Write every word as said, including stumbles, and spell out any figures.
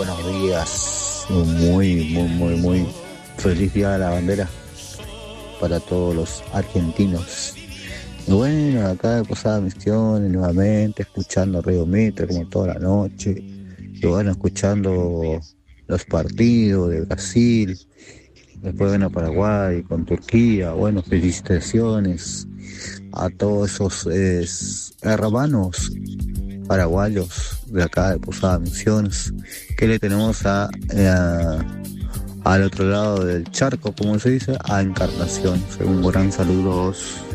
buenos días. Muy, muy, muy, muy feliz día de la bandera para todos los argentinos. Y bueno, acá de Posada Misiones nuevamente, escuchando Radio Mitre como toda la noche. Y bueno, escuchando los partidos de Brasil. Después bueno Paraguay con Turquía. Bueno, felicitaciones a todos esos eh, hermanos paraguayos de acá de Posada Misiones, que le tenemos a, a al otro lado del charco, como se dice, a Encarnación. Un gran saludo.